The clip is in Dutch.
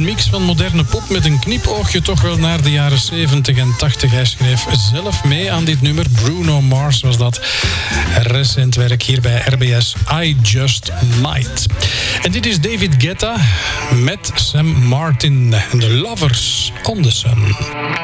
Een mix van moderne pop met een knipoogje toch wel naar de jaren 70 en 80. Hij schreef zelf mee aan dit nummer. Bruno Mars was dat. Recent werk hier bij RBS. I Just Might. En dit is David Guetta met Sam Martin en The Lovers on the Sun.